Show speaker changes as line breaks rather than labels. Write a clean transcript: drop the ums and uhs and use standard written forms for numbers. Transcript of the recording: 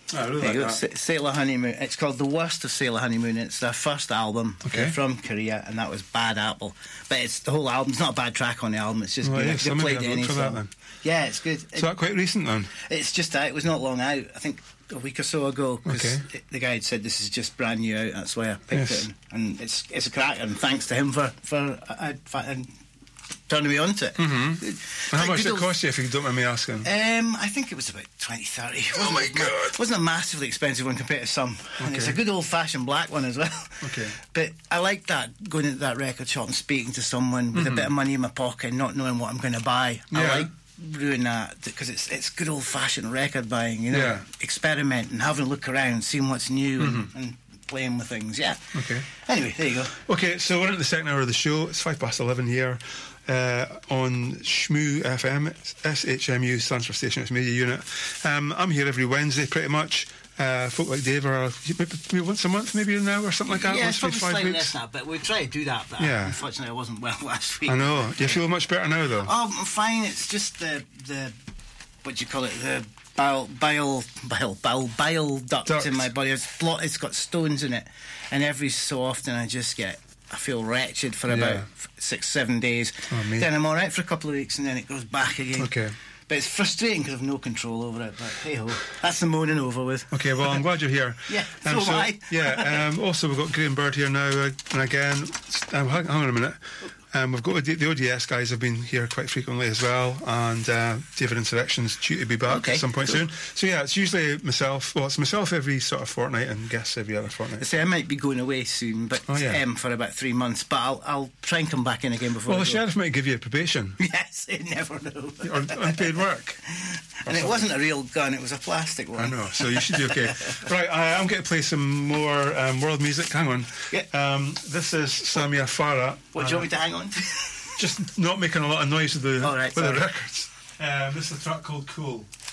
I really like that.
Sailor Honeymoon. It's called The Worst of Sailor Honeymoon. It's their first album.
Okay.
From Korea, and that was Bad Apple. But it's the whole album. It's not a bad track on the album. It's just good.
Yeah, so maybe I'll look for that then.
Yeah, it's good.
So that quite recent then?
It's just out. It was not long out. I think a week or so ago. Because the guy had said this is just brand new out. That's why I picked it. And it's a cracker. And thanks to him for turning me on to it.
Mm-hmm. And how much did it cost you, if you don't mind me asking?
I think it was about 20, 30.
Oh my God.
It wasn't a massively expensive one compared to some. And it's a good old-fashioned black one as well.
Okay.
But I like that, going into that record shop and speaking to someone with a bit of money in my pocket and not knowing what I'm going to buy.
Yeah.
I like doing that because it's good old-fashioned record buying, you know.
Yeah.
Experimenting, having a look around, seeing what's new and playing with things, yeah.
Okay.
Anyway, there you go.
Okay, so we're at the second hour of the show. It's 11:05 here. On Shmoo FM, SHMU stands for Station House Media Unit. I'm here every Wednesday pretty much. Folk like Dave are maybe once a month, maybe now or something like that.
Yeah,
once
probably
5
slightly
weeks.
less now, but we try to do that. But unfortunately, I wasn't well last week.
I know. You feel much better now, though?
Oh, I'm fine. It's just the what do you call it? The bile duct in my body. It's got stones in it, and every so often I feel wretched for about 6-7 days.
Oh,
then I'm alright for a couple of weeks and then it goes back again.
Okay.
But it's frustrating because I've no control over it. But hey ho, that's the moaning over with.
Okay, well, I'm glad you're here.
Yeah, so am I.
Yeah, also we've got Graham Bird here now, and again, hang on a minute. We've got the ODS guys have been here quite frequently as well, and David Insurrection's due to be back at some point soon. So yeah, it's usually myself. Well, it's myself every sort of fortnight and guests every other fortnight.
I might be going away soon, but for about 3 months. But I'll try and come back in again before.
Well, the sheriff might give you a probation.
Yes, you never know.
Or unpaid work.
And it wasn't a real gun; it was a plastic one.
I know, so you should be okay. Right, I'm going to play some more world music. Hang on.
Yeah.
This is Samia Farah.
What do you want me to hang on?
Just not making a lot of noise with the records.
This
This is a track called Cool.